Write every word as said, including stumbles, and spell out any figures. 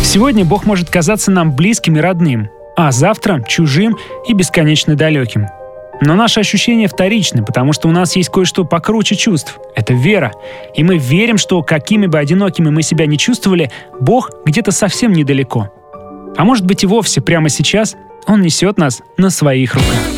Сегодня Бог может казаться нам близким и родным, а завтра — чужим и бесконечно далеким. Но наши ощущения вторичны, потому что у нас есть кое-что покруче чувств — это вера. И мы верим, что какими бы одинокими мы себя не чувствовали, Бог где-то совсем недалеко. А может быть и вовсе прямо сейчас Он несет нас на своих руках.